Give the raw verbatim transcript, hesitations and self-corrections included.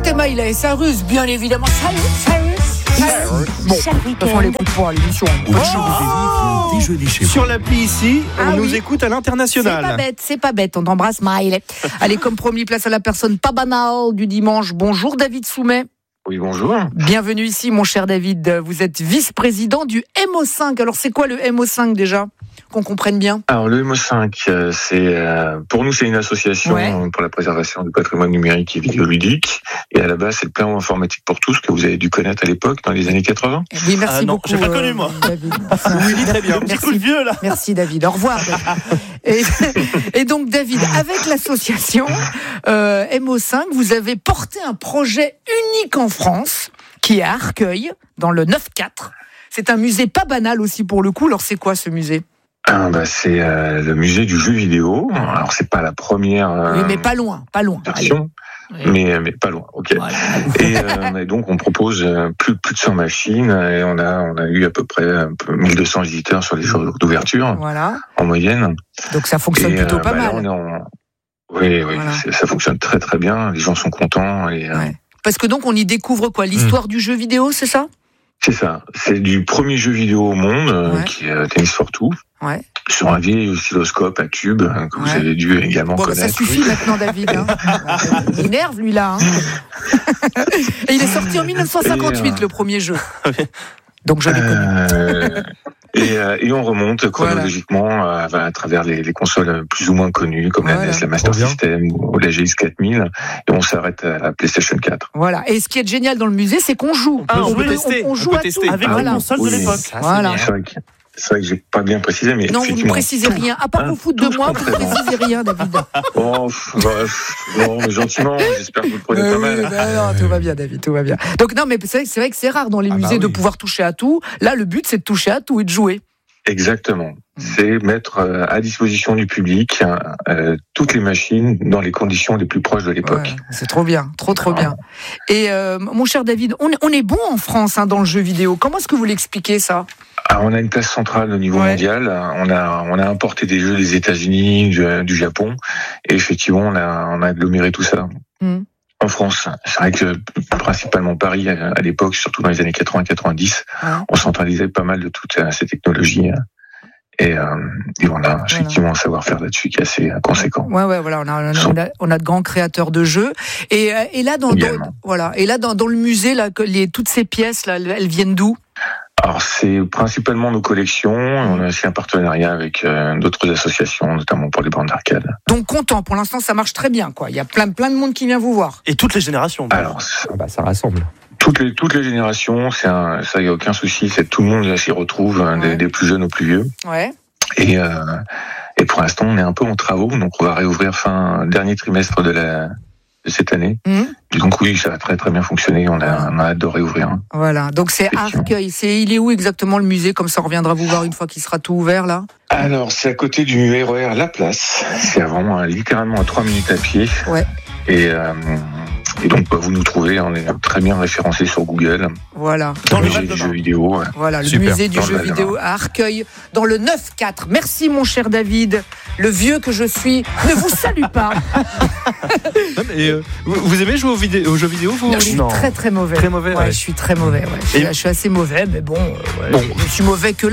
c'était Miley Cyrus, bien évidemment. Cyrus, Cyrus. Bon, de toute façon, on l'écoute pas à l'émission. Oh Sur l'appli ici, on Ah nous oui. écoute à l'international. C'est pas bête, c'est pas bête. On t'embrasse, Miley. Allez, comme promis, place à la personne pas banale du dimanche. Bonjour, David Soumet. Oui, bonjour. Bienvenue ici, mon cher David. Vous êtes vice-président du M O cinq. Alors, c'est quoi le M O cinq déjà ? Qu'on comprenne bien. Alors, le M O cinq, euh, c'est, euh, pour nous, c'est une association Ouais. pour la préservation du patrimoine numérique et vidéoludique. Et à la base, c'est le plan informatique pour tous que vous avez dû connaître à l'époque, dans les années quatre-vingts. Oui, merci Ah non, beaucoup. j'ai pas connu, moi. David. Oui, très bien. Petit coup de Merci. vieux, là. Merci David, au revoir David. Et, et donc David, avec l'association euh, M O cinq, vous avez porté un projet unique en France, qui est à Arcueil, dans le neuf quatre. C'est un musée pas banal aussi pour le coup, alors c'est quoi ce musée ? Ah, bah, c'est euh, le musée du jeu vidéo. Alors, c'est pas la première euh, Oui, mais pas loin, pas loin. version, Allez. mais, mais pas loin. Ok. Voilà. Et, euh, et donc, on propose euh, plus, plus de cent machines et on a, on a eu à peu près un peu mille deux cents visiteurs sur les jours d'ouverture, Voilà, en moyenne. donc ça fonctionne Et, plutôt euh, pas bah, là, mal. on est en- Oui, oui, Voilà. c'est- ça fonctionne très très bien. Les gens sont contents. Et, euh, Ouais. Parce que donc on y découvre quoi ? L'histoire du jeu vidéo, c'est ça ? C'est ça. C'est du premier jeu vidéo au monde, euh, Ouais. qui est euh, Tennis for Two, Ouais. sur un vieil oscilloscope à tube, hein, que Ouais. vous avez dû également Bon, bah, ça connaître. suffit maintenant, David. Hein. Il énerve, lui, là. Hein. Et il est sorti en dix-neuf cent cinquante-huit, Et, euh, le premier jeu. Donc, je l'ai connu. Euh, et, euh, et on remonte chronologiquement euh, à travers les, les consoles plus ou moins connues, comme Voilà. la N E S, la Master Trop bien. System ou la G X quatre mille, et on s'arrête à la PlayStation quatre. Voilà. Et ce qui est génial dans le musée, c'est qu'on joue. Ah, on peut peut- tester. on, on On joue peut à tester. tout. Avec Voilà. les consoles de Oui. l'époque. Ça, Voilà. C'est vrai que, c'est vrai que j'ai pas bien précisé, mais Non, vous ne effectivement. précisez rien. À part Hein, vous foutre tout de moi, vous ne complètement. précisez rien, David. Oh, pff, bah, pff, non, mais gentiment, j'espère que vous le prenez Euh, pas oui, mal. bah non, tout va bien, David, tout va bien. Donc, non, mais c'est vrai, c'est vrai que c'est rare dans les Ah bah musées de oui. pouvoir toucher à tout. Là, le but, c'est de toucher à tout et de jouer. Exactement. C'est mettre euh, à disposition du public euh, toutes les machines dans les conditions les plus proches de l'époque. Ouais, c'est trop bien, trop trop bien. Et euh, mon cher David, on, on est bon en France hein, dans le jeu vidéo. Comment est-ce que vous l'expliquez ça ? Alors, on a une place centrale au niveau Ouais. mondial. On a, on a importé des jeux des États-Unis, du, du Japon, et effectivement, on a, on a aggloméré tout ça. Hmm. En France, c'est vrai que principalement Paris, à l'époque, surtout dans les années quatre-vingts quatre-vingt-dix, Ouais. on centralisait pas mal de toutes euh, ces technologies. Et, euh, et on a effectivement un savoir-faire là-dessus qui est assez euh, conséquent. Ouais, ouais, voilà, on a, on a, on a, on a de grands créateurs de jeux. Et, euh, et là, dans, dans, Également. voilà, et là, dans, dans le musée, là, que les, toutes ces pièces, là, elles, elles viennent d'où ? Alors, c'est principalement nos collections. On a aussi un partenariat avec euh, d'autres associations, notamment pour les bandes d'arcade. Donc content. Pour l'instant, ça marche très bien, quoi. Il y a plein, plein de monde qui vient vous voir. Et toutes les générations. Alors, c'est- Ah bah ça rassemble. toutes les toutes les générations, c'est un, ça y a aucun souci. C'est tout le monde s'y retrouve, hein, Ouais. des, des plus jeunes aux plus vieux. Ouais. Et euh, et pour l'instant, on est un peu en travaux, donc on va réouvrir fin dernier trimestre de la de cette année. Mmh. Et donc oui, ça a très très bien fonctionné. On a, on a hâte de réouvrir. Voilà. Donc c'est Effectivement. Arcueil. C'est, il est où exactement le musée ? Comme ça, on reviendra vous voir une fois qu'il sera tout ouvert, là. Alors, c'est à côté du R E R La Place. C'est vraiment euh, littéralement à trois minutes à pied. Ouais. Et, euh, et donc, bah, vous nous trouvez, on est très bien référencé sur Google. Voilà. Dans le musée Val de du Marne. jeu vidéo. ouais. Voilà, le Super. musée du Dans le jeu Val de vidéo à Arcueil, dans le neuf quatre. Merci, mon cher David. Le vieux que je suis ne vous salue pas. Non, mais, euh, vous, vous aimez jouer aux, vidé- aux jeux vidéo, vous Je suis Non. très, très mauvais. Très mauvais, Ouais, ouais. je suis très mauvais. Ouais. Je, suis, Et- je suis assez mauvais, mais bon, euh, ouais, Bon. je suis mauvais que là.